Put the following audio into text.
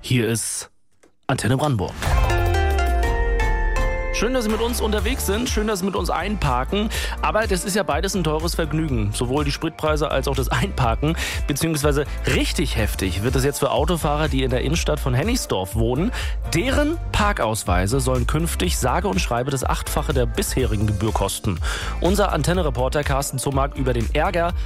Hier ist Antenne Brandenburg. Schön, dass Sie mit uns unterwegs sind, schön, dass Sie mit uns einparken, aber das ist ja beides ein teures Vergnügen, sowohl die Spritpreise als auch das Einparken, beziehungsweise richtig heftig wird es jetzt für Autofahrer, die in der Innenstadt von Hennigsdorf wohnen. Deren Parkausweise sollen künftig sage und schreibe das 8-fache der bisherigen Gebühr kosten. Unser Antenne-Reporter Carsten Zummark über den Ärger